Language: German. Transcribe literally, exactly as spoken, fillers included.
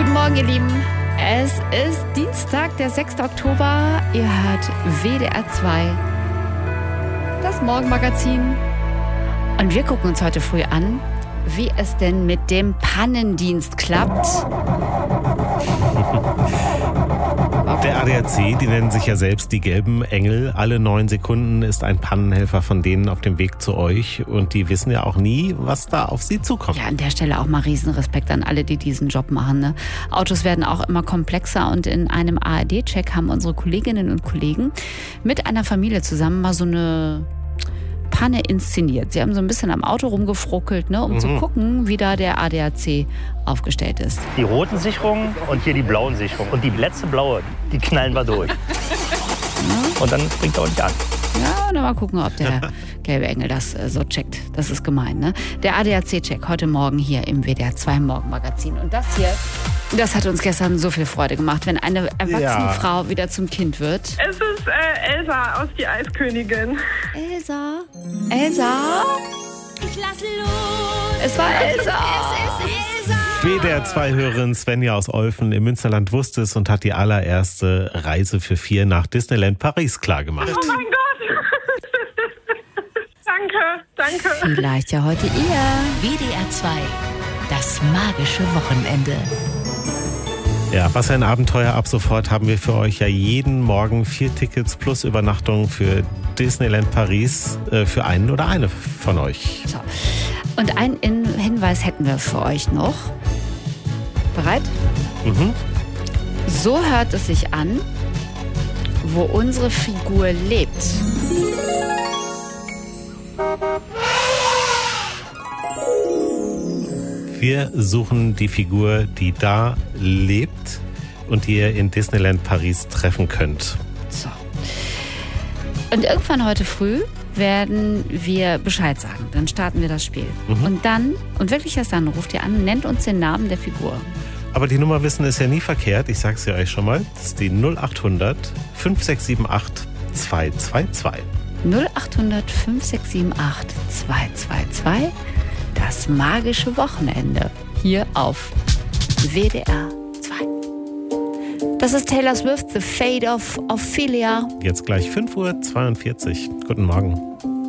Guten Morgen, ihr Lieben. Es ist Dienstag, der sechster Oktober. Ihr hört W D R zwei, das Morgenmagazin. Und wir gucken uns heute früh an, wie es denn mit dem Pannendienst klappt. Der A D A C, die nennen sich ja selbst die gelben Engel. Alle neun Sekunden ist ein Pannenhelfer von denen auf dem Weg zu euch. Und die wissen ja auch nie, was da auf sie zukommt. Ja, an der Stelle auch mal Riesenrespekt an alle, die diesen Job machen. Ne? Autos werden auch immer komplexer. Und in einem A R D-Check haben unsere Kolleginnen und Kollegen mit einer Familie zusammen mal so eine Panne inszeniert. Sie haben so ein bisschen am Auto rumgefruckelt, ne, um mhm. zu gucken, wie da der A D A C aufgestellt ist. Die roten Sicherungen und hier die blauen Sicherungen. Und die letzte blaue, die knallen wir durch. Und dann springt er nicht an. Ja, und dann mal gucken, ob der gelbe Engel das äh, so checkt. Das ist gemein, ne? Der A D A C-Check heute Morgen hier im W D R zwei Morgenmagazin. Und das hier, das hat uns gestern so viel Freude gemacht, wenn eine erwachsene ja. Frau wieder zum Kind wird. Es ist äh, Elsa aus Die Eiskönigin. Elsa? Elsa? Ich lass los. Es war Elsa. Es ist Elsa. W D R zwei-Hörerin Svenja aus Olfen im Münsterland wusste es und hat die allererste Reise für vier nach Disneyland Paris klargemacht. Oh mein Gott. Danke, danke. Vielleicht ja heute ihr. W D R zwei, das magische Wochenende. Ja, was ein Abenteuer. Ab sofort haben wir für euch ja jeden Morgen vier Tickets plus Übernachtung für Disneyland Paris äh, für einen oder eine von euch. So. Und einen Hinweis hätten wir für euch noch. Bereit? Mhm. So hört es sich an, wo unsere Figur lebt. Wir suchen die Figur, die da lebt und die ihr in Disneyland Paris treffen könnt. So. Und irgendwann heute früh werden wir Bescheid sagen. Dann starten wir das Spiel. Mhm. Und dann, und wirklich erst dann, ruft ihr an, nennt uns den Namen der Figur. Aber die Nummer wissen ist ja nie verkehrt. Ich sag's ja euch schon mal. Das ist die null acht hundert fünf sechs sieben acht zwei zwei zwei. null acht hundert fünf sechs sieben acht zwei zwei zwei. Das magische Wochenende hier auf W D R zwei. Das ist Taylor Swift, The Fate of Ophelia. Jetzt gleich fünf Uhr zweiundvierzig. Guten Morgen.